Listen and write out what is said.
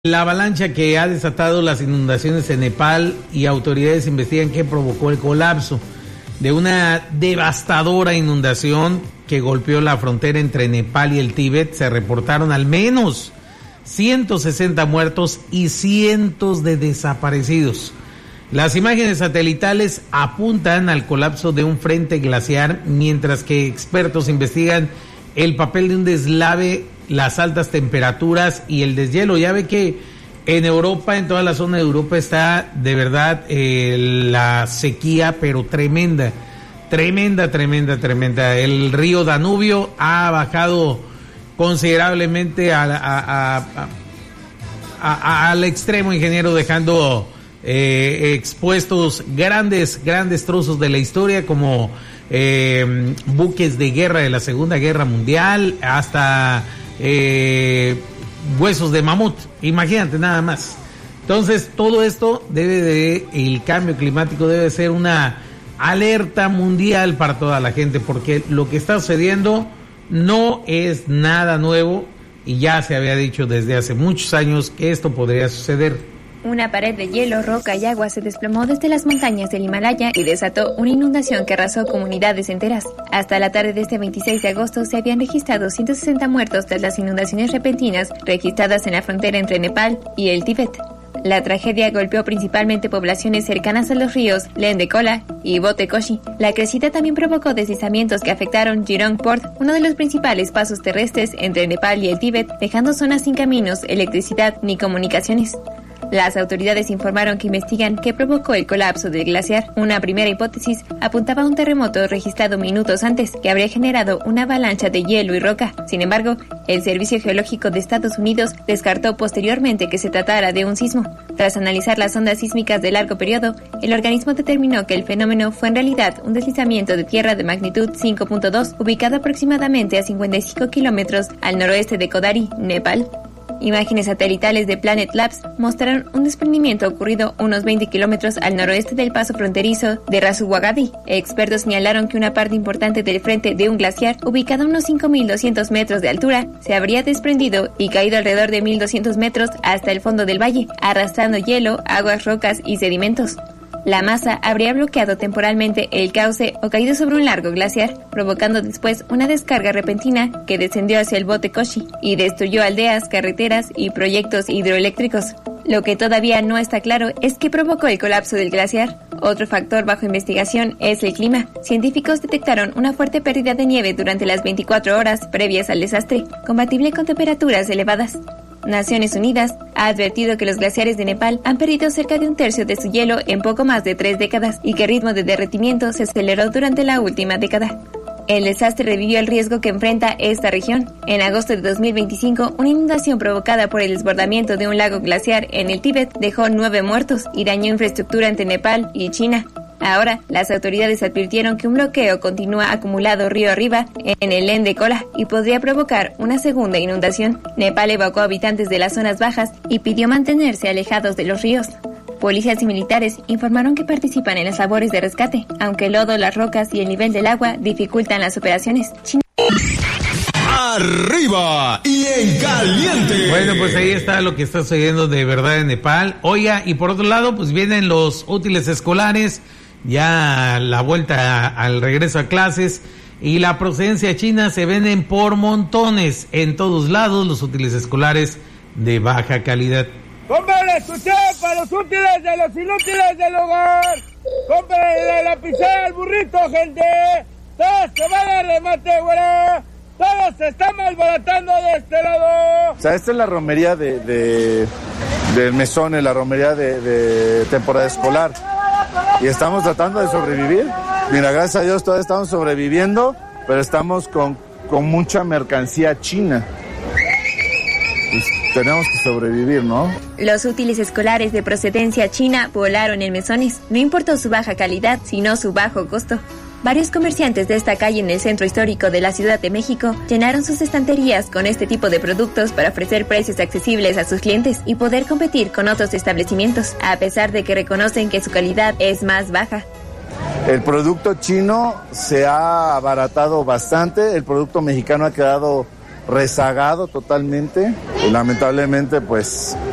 La avalancha que ha desatado las inundaciones en Nepal y autoridades investigan qué provocó el colapso de una devastadora inundación que golpeó la frontera entre Nepal y el Tíbet. Se reportaron al menos 160 muertos y cientos de desaparecidos. Las imágenes satelitales apuntan al colapso de un frente glaciar, mientras que expertos investigan el papel de un deslave, las altas temperaturas y el deshielo. Ya ve que en Europa, en toda la zona de Europa, está de verdad la sequía, pero tremenda. El río Danubio ha bajado considerablemente al extremo, ingeniero, dejando expuestos grandes trozos de la historia, como buques de guerra de la Segunda Guerra Mundial, hasta huesos de mamut, imagínate nada más. Entonces todo esto el cambio climático debe ser una alerta mundial para toda la gente, porque lo que está sucediendo no es nada nuevo y ya se había dicho desde hace muchos años que esto podría suceder. Una pared de hielo, roca y agua se desplomó desde las montañas del Himalaya y desató una inundación que arrasó comunidades enteras. Hasta la tarde de este 26 de agosto se habían registrado 160 muertos tras las inundaciones repentinas registradas en la frontera entre Nepal y el Tíbet. La tragedia golpeó principalmente poblaciones cercanas a los ríos Lendekola y Botekoshi. La crecida también provocó deslizamientos que afectaron Jirong Port, uno de los principales pasos terrestres entre Nepal y el Tíbet, dejando zonas sin caminos, electricidad ni comunicaciones. Las autoridades informaron que investigan qué provocó el colapso del glaciar. Una primera hipótesis apuntaba a un terremoto registrado minutos antes, que habría generado una avalancha de hielo y roca. Sin embargo, el Servicio Geológico de Estados Unidos descartó posteriormente que se tratara de un sismo. Tras analizar las ondas sísmicas de largo periodo, el organismo determinó que el fenómeno fue en realidad un deslizamiento de tierra de magnitud 5.2, ubicado aproximadamente a 55 kilómetros al noroeste de Kodari, Nepal. Imágenes satelitales de Planet Labs mostraron un desprendimiento ocurrido unos 20 kilómetros al noroeste del paso fronterizo de Rasuwagadi. Expertos señalaron que una parte importante del frente de un glaciar, ubicado a unos 5.200 metros de altura, se habría desprendido y caído alrededor de 1.200 metros hasta el fondo del valle, arrastrando hielo, aguas, rocas y sedimentos. La masa habría bloqueado temporalmente el cauce o caído sobre un largo glaciar, provocando después una descarga repentina que descendió hacia el Botekoshi y destruyó aldeas, carreteras y proyectos hidroeléctricos. Lo que todavía no está claro es qué provocó el colapso del glaciar. Otro factor bajo investigación es el clima. Científicos detectaron una fuerte pérdida de nieve durante las 24 horas previas al desastre, compatible con temperaturas elevadas. Naciones Unidas ha advertido que los glaciares de Nepal han perdido cerca de un tercio de su hielo en poco más de 3 décadas y que el ritmo de derretimiento se aceleró durante la última década. El desastre revivió el riesgo que enfrenta esta región. En agosto de 2025, una inundación provocada por el desbordamiento de un lago glaciar en el Tíbet dejó 9 muertos y dañó infraestructura entre Nepal y China. Ahora, las autoridades advirtieron que un bloqueo continúa acumulado río arriba en el Lendekola y podría provocar una segunda inundación. Nepal evacuó a habitantes de las zonas bajas y pidió mantenerse alejados de los ríos. Policías y militares informaron que participan en las labores de rescate, aunque el lodo, las rocas y el nivel del agua dificultan las operaciones. Arriba y en caliente. Bueno, pues ahí está lo que está sucediendo de verdad en Nepal. Oiga, y por otro lado, pues vienen los útiles escolares, ya la vuelta al regreso a clases, y la procedencia china se venden por montones en todos lados, los útiles escolares de baja calidad. ¡Cómprale su para los útiles de los inútiles del hogar! ¡Cómprale la lapicera al burrito, gente! ¡Todos se van a remate, güera! ¡Todos se están malbaratando de este lado! O sea, esta es la romería del mesón, la romería de temporada escolar. Y estamos tratando de sobrevivir. Mira, gracias a Dios todavía estamos sobreviviendo, pero estamos con mucha mercancía china. Pues tenemos que sobrevivir, ¿no? Los útiles escolares de procedencia china volaron en mesones. No importó su baja calidad, sino su bajo costo. Varios comerciantes de esta calle en el centro histórico de la Ciudad de México llenaron sus estanterías con este tipo de productos para ofrecer precios accesibles a sus clientes y poder competir con otros establecimientos, a pesar de que reconocen que su calidad es más baja. El producto chino se ha abaratado bastante, el producto mexicano ha quedado rezagado totalmente. Y lamentablemente, pues,